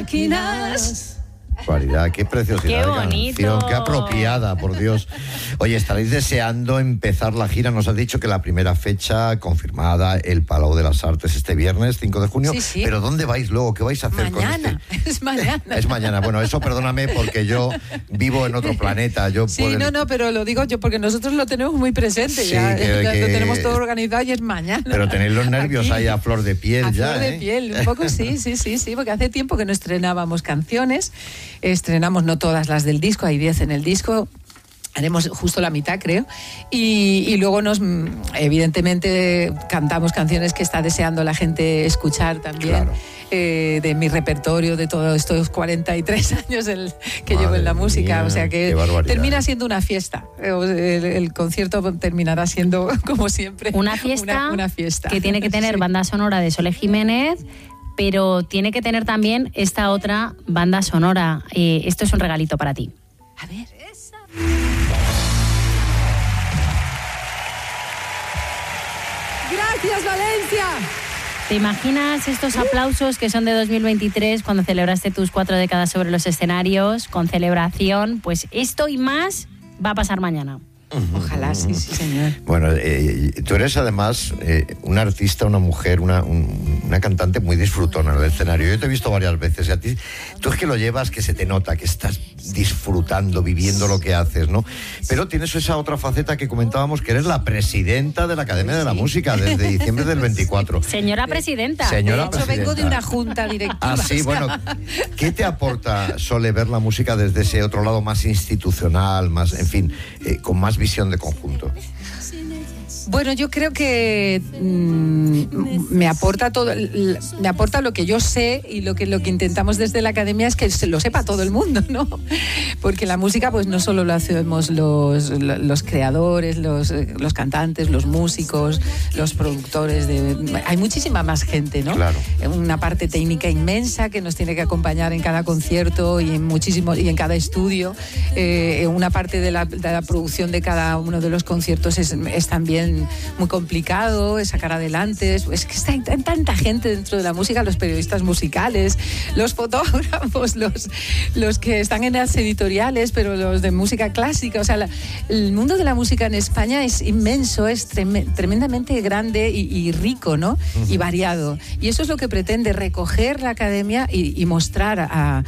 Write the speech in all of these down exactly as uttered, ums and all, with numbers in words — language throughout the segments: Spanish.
máquinas. Cualidad, qué preciosidad Qué de bonito. canción, qué apropiada, por Dios. Oye, estaréis deseando empezar la gira. Nos has dicho que la primera fecha confirmada, el Palau de las Artes, este viernes, cinco de junio. Sí, sí. Pero ¿dónde vais luego? ¿Qué vais a hacer Mañana, con este? es mañana. Es mañana. Bueno, eso perdóname porque yo vivo en otro planeta. Yo Sí, puedo- no, no, pero lo digo yo porque nosotros lo tenemos muy presente. Sí, ya, que- ya que- lo tenemos todo organizado y es mañana. Pero tenéis los nervios Aquí. ahí a flor de piel A ya, flor de ¿eh? piel, un poco sí, sí, sí, sí, porque hace tiempo que no estrenábamos canciones, estrenamos no todas las del disco, hay diez en el disco. Haremos justo la mitad, creo. Y, y luego nos, evidentemente, cantamos canciones que está deseando la gente escuchar también. Claro. Eh, de mi repertorio de todos estos cuarenta y tres años el, que Madre llevo en la música. mía, O sea qué que barbaridad. termina siendo una fiesta. El, el concierto terminará siendo, como siempre, Una fiesta, una, una fiesta. que tiene que tener Sí. banda sonora de Sole Jiménez, pero tiene que tener también esta otra banda sonora. Eh, esto es un regalito para ti. A ver. Gracias, Valencia. ¿Te imaginas estos aplausos que son de dos mil veintitrés cuando celebraste tus cuatro décadas sobre los escenarios con celebración? Pues esto y más va a pasar mañana. Ojalá, sí, sí, señor. Bueno, eh, tú eres además eh, una artista, una mujer, una, un- una cantante muy disfrutona en el escenario. Yo te he visto varias veces y a ti, tú es que lo llevas, que se te nota, que estás disfrutando, viviendo lo que haces, ¿no? Pero tienes esa otra faceta que comentábamos, que eres la presidenta de la Academia de la Música desde diciembre del veinticuatro. Señora presidenta. Señora De hecho, vengo de presidenta. una junta directiva. Ah, sí, o sea. bueno, ¿qué te aporta, Sole, ver la música desde ese otro lado más institucional, más, en fin, eh, con más visión de conjunto? Bueno, yo creo que mm, me aporta todo, l- me aporta lo que yo sé y lo que lo que intentamos desde la academia es que se lo sepa todo el mundo, ¿no? Porque la música, pues no solo lo hacemos los, los creadores, los, los cantantes, los músicos, los productores, de, hay muchísima más gente, ¿no? Claro. Una parte técnica inmensa que nos tiene que acompañar en cada concierto y en muchísimo y en cada estudio. Eh, una parte de la, de la producción de cada uno de los conciertos es, es también muy complicado, es sacar adelante. Es, es que está, hay tanta gente dentro de la música, los periodistas musicales, los fotógrafos, los, los que están en las editoriales, pero los de música clásica. O sea, la, el mundo de la música en España es inmenso, es trem, tremendamente grande y, y rico, ¿no? Uh-huh. Y variado. Y eso es lo que pretende recoger la academia y, y mostrar a,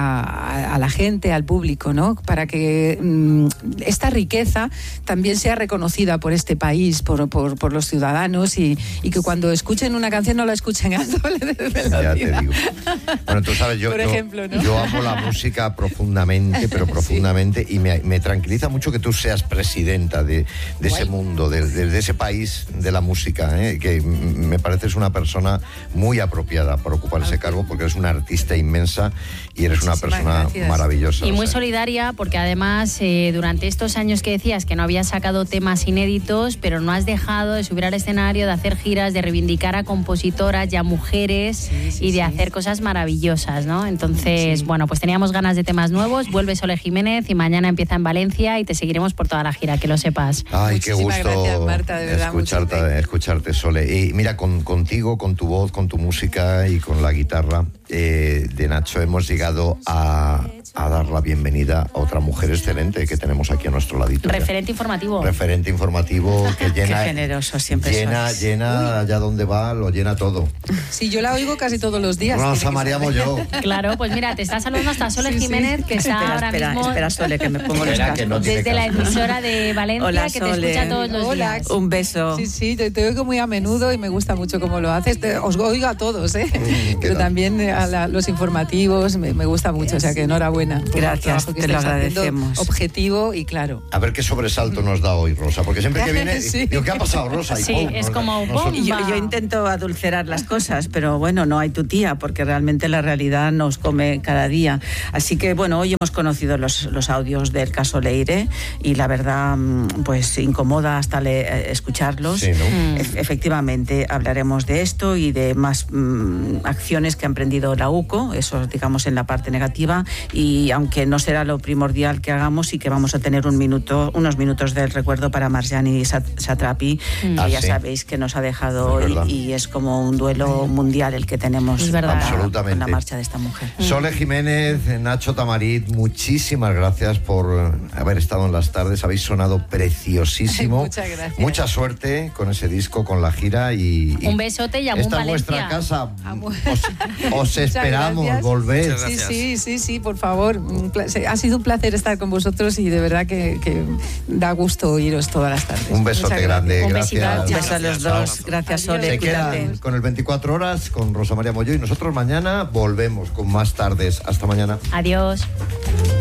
a, a la gente, al público, ¿no? Para que mmm, esta riqueza también sea reconocida por este país, por, por, por los ciudadanos y, y que cuando escuchen una canción no la escuchen al doble de velocidad. Ya te digo. Bueno, tú sabes, yo, por ejemplo, yo, ¿no? yo amo la música profundamente, pero profundamente, sí. Y me, me tranquiliza mucho que tú seas presidenta de, de ese mundo, de, de, de ese país de la música, ¿eh? Que me pareces una persona muy apropiada para ocupar ese cargo porque eres una artista inmensa y eres una persona gracias. maravillosa. Y muy o sea. solidaria porque además eh, durante estos años que decías que no habías sacado temas inéditos, pero no has dejado de subir al escenario, de hacer giras, de reivindicar a compositoras y a mujeres sí, sí, y de sí. hacer cosas maravillosas, ¿no? Entonces, sí. bueno, pues teníamos ganas de temas nuevos, vuelve Sole Jiménez y mañana empieza en Valencia y te seguiremos por toda la gira, que lo sepas. Ay, Muchísimas qué gusto gracias, Marta, de verdad, escucharte, escucharte, Sole. Y mira, con, contigo, con tu voz, con tu música y con la guitarra eh, de Nacho hemos llegado a, a dar la bienvenida a otra mujer excelente que tenemos aquí a nuestro ladito. Referente ya. informativo. Referente informativo que llena... Qué generoso siempre Llena, sois. llena, allá donde va, lo llena todo. Sí, yo la oigo casi todos los días. No nos amaríamos yo. Claro, pues mira, te está saludando hasta Sole Sí, sí. Jiménez, que está Espera, ahora espera, mismo espera, Sole, que me pongo los Espera, que cascos. no tiene desde la cascos. emisora de Valencia, Hola, que te Sole. escucha todos los Hola. días. Un beso. Sí, sí, te, te oigo muy a menudo y me gusta mucho cómo lo haces. Te, os oigo a todos, ¿eh? Mm, Pero tal? también a la, los informativos me, me gusta mucho, o sea que enhorabuena. por el Gracias, trabajo que te lo estáis haciendo, agradecemos. Objetivo y claro. A ver qué sobresalto nos da hoy, Rosa, porque siempre que viene... Sí. Digo, ¿qué ha pasado, Rosa? Y Sí, pum, es nos- como, nos- ¡pum! Y yo, Va. yo intento adulcerar las cosas, pero bueno, no hay tu tía, porque realmente la realidad nos come cada día. Así que bueno, hoy hemos conocido los, los audios del caso Leire y la verdad, pues incomoda hasta le, escucharlos. Sí, ¿no? E- efectivamente, hablaremos de esto y de más mm, acciones que ha emprendido tenido la U C O, eso digamos en la parte negativa, y aunque no será lo primordial que hagamos, sí que vamos a tener un minuto, unos minutos del recuerdo para Marjane Satrapi, mm. que ah, ya sí. sabéis que nos ha dejado es y, y es como un duelo mundial el que tenemos es verdad. Con, la, con la marcha de esta mujer. Mm. Sole Jiménez, Nacho Tamarit, muchísimas gracias por haber estado en las tardes, habéis sonado preciosísimo. Muchas gracias. Mucha suerte con ese disco, con la gira y... y un besote y a esta es vuestra casa, os, os esperamos, volver. Sí, sí, sí, sí, por favor. Ha sido un placer estar con vosotros y de verdad que, que da gusto oíros todas las tardes. Un besote grande, un gracias. Un beso a los dos, gracias Sole. Se quedan con el veinticuatro horas, con Rosa María Molló, y nosotros mañana volvemos con más tardes. Hasta mañana. Adiós.